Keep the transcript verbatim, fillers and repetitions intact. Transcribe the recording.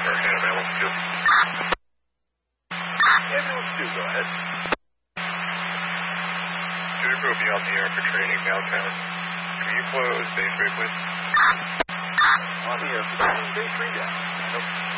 Hurricane Ambulance two. Ambulance two, go ahead. Juniper will be on the air for training downtown. Can you close base three, please? On the air for training, base three down. Nope.